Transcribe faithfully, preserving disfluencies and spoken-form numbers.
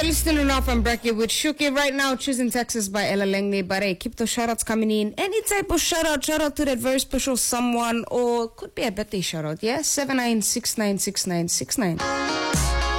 Listening off from Bracket with Shuki right now, choosing Texas by Ella Langley. But hey, keep those shout outs coming in. Any type of shout out, shout out to that very special someone, or could be a birthday shout out, yeah? seven nine six nine six nine six nine.